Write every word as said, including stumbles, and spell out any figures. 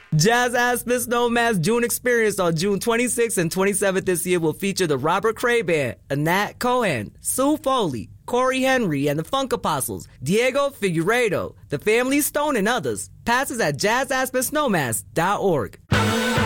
Jazz Aspen Snowmass June Experience on June twenty-sixth and twenty-seventh this year will feature the Robert Cray Band, Anat Cohen, Sue Foley, Corey Henry and the Funk Apostles, Diego Figueiredo, the Family Stone, and others. Passes at jazz aspen snowmass dot org.